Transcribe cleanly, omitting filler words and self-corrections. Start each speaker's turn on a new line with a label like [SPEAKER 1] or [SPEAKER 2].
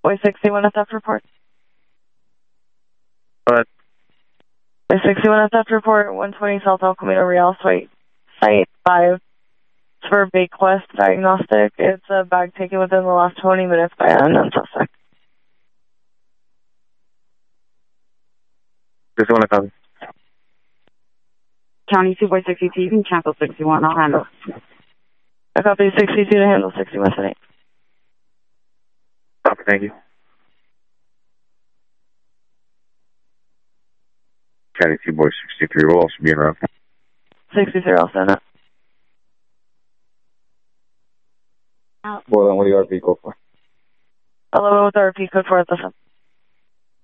[SPEAKER 1] Boy 61 theft report.
[SPEAKER 2] What?
[SPEAKER 1] Boy 61 theft report, 120 South El Camino Real, Site 5. It's for Bakewest Diagnostic. It's a bag taken within the last 20 minutes by an unknown suspect.
[SPEAKER 2] Just want to copy.
[SPEAKER 3] County 2 Boy 62, you can cancel 61. I'll handle it.
[SPEAKER 1] I copy 62 to handle 61 tonight.
[SPEAKER 2] Copy, thank you. County 2 Boy 63 will also be en route.
[SPEAKER 1] 63 also not.
[SPEAKER 2] Well, then what do you RP code for?
[SPEAKER 1] 11 with the RP code for at the front.